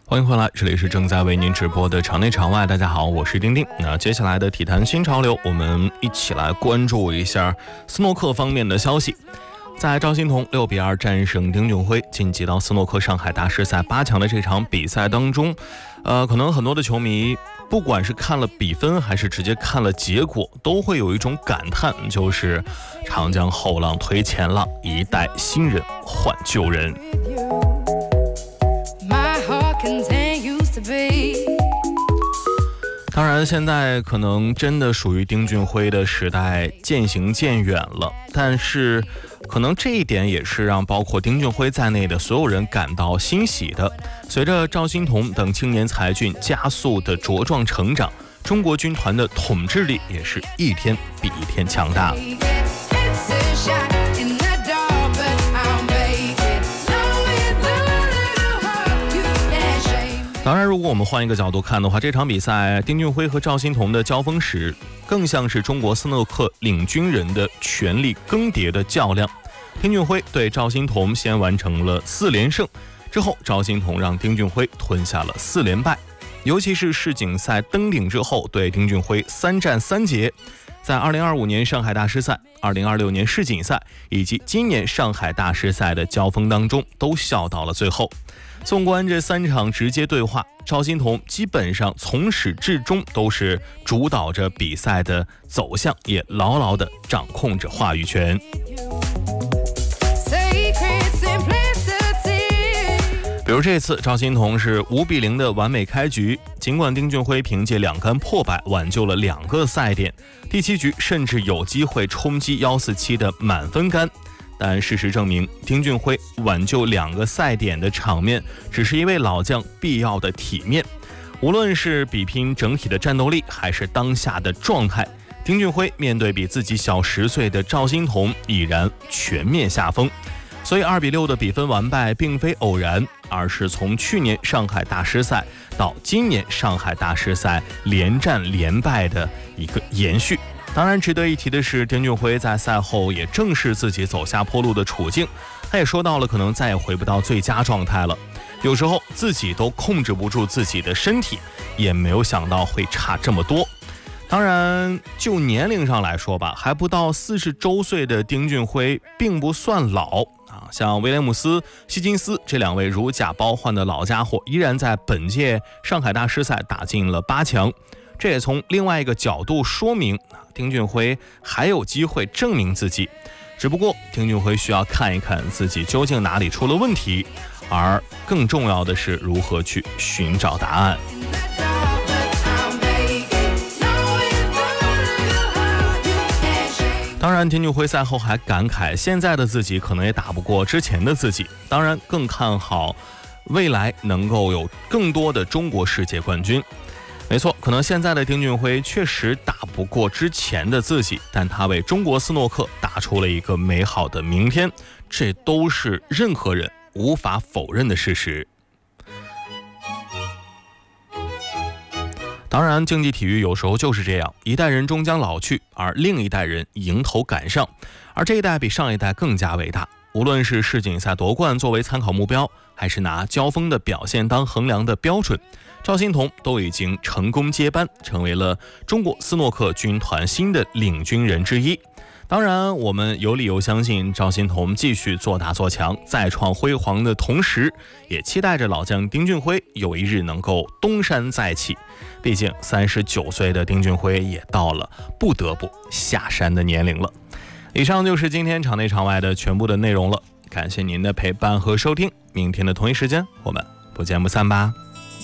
欢迎回来，这里是正在为您直播的场内场外。大家好，我是丁丁。那接下来的体坛新潮流，我们一起来关注一下斯诺克方面的消息。在赵心童6-2战胜丁俊晖，晋级到斯诺克上海大师赛8强的这场比赛当中，可能很多的球迷不管是看了比分还是直接看了结果，都会有一种感叹，就是长江后浪推前浪，一代新人换旧人。当然现在可能真的属于丁俊晖的时代渐行渐远了，但是可能这一点也是让包括丁俊晖在内的所有人感到欣喜的。随着赵心童等青年才俊加速的茁壮成长，中国军团的统治力也是一天比一天强大。当然如果我们换一个角度看的话，这场比赛丁俊晖和赵心童的交锋时，更像是中国斯诺克领军人的权力更迭的较量。丁俊晖对赵心童先完成了4连胜，之后赵心童让丁俊晖吞下了4连败，尤其是世锦赛登顶之后，对丁俊晖3战3捷，在2025年上海大师赛、2026年世锦赛以及今年上海大师赛的交锋当中都笑到了最后。纵观这3场直接对话，赵心童基本上从始至终都是主导着比赛的走向，也牢牢地掌控着话语权。比如这次赵心童是5-0的完美开局，尽管丁俊晖凭借2杆破百挽救了2个赛点，第7局甚至有机会冲击147的满分杆，但事实证明，丁俊晖挽救2个赛点的场面只是一位老将必要的体面。无论是比拼整体的战斗力还是当下的状态，丁俊晖面对比自己小10岁的赵心童已然全面下风。所以2-6的比分完败并非偶然，而是从去年上海大师赛到今年上海大师赛连战连败的一个延续。当然值得一提的是，丁俊晖在赛后也正视自己走下坡路的处境，他也说到了可能再也回不到最佳状态了，有时候自己都控制不住自己的身体，也没有想到会差这么多。当然就年龄上来说吧，还不到40周岁的丁俊晖并不算老啊，像威廉姆斯、希金斯这2位如假包换的老家伙，依然在本届上海大师赛打进了8强。这也从另外一个角度说明，丁俊晖还有机会证明自己，只不过丁俊晖需要看一看自己究竟哪里出了问题，而更重要的是如何去寻找答案。当然丁俊晖赛后还感慨，现在的自己可能也打不过之前的自己，当然更看好未来能够有更多的中国世界冠军。没错，可能现在的丁俊晖确实打不过之前的自己，但他为中国斯诺克打出了一个美好的明天，这都是任何人无法否认的事实。当然竞技体育有时候就是这样，一代人终将老去，而另一代人迎头赶上，而这一代比上一代更加伟大。无论是世锦赛夺冠作为参考目标，还是拿交锋的表现当衡量的标准，赵心童都已经成功接班，成为了中国斯诺克军团新的领军人之一。当然我们有理由相信赵心童继续做大做强，再创辉煌的同时，也期待着老将丁俊晖有一日能够东山再起。毕竟39岁的丁俊晖也到了不得不下山的年龄了。以上就是今天场内场外的全部的内容了，感谢您的陪伴和收听，明天的同一时间我们不见不散吧。